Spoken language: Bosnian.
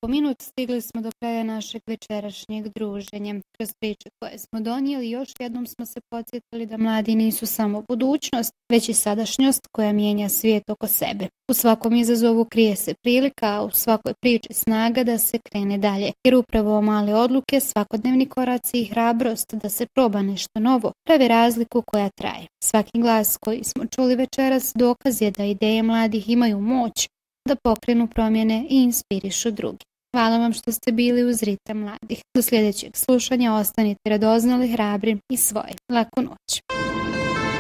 po minut stigli smo do kraja našeg večerašnjeg druženja. Kroz priče koje smo donijeli, još jednom smo se podsjetili da mladi nisu samo budućnost, već i sadašnjost koja mijenja svijet oko sebe. U svakom izazovu krije se prilika, a u svakoj priči snaga da se krene dalje. Jer upravo male odluke, svakodnevni koraci i hrabrost da se proba nešto novo pravi razliku koja traje. Svaki glas koji smo čuli večeras dokaz je da ideje mladih imaju moć da pokrenu promjene i inspirišu druge. Hvala vam što ste bili uz Ritam mladih. Do sljedećeg slušanja ostanite radoznali, hrabri i svoji. Laku noć.